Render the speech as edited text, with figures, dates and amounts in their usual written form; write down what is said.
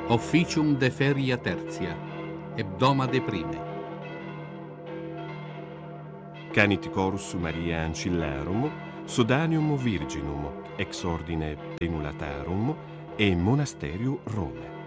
Officium de feria tertia, hebdomade prime. Canit chorus Maria Ancillarum, Sodanium Virginum, ex ordine Penulatarum e Monasterio Rome.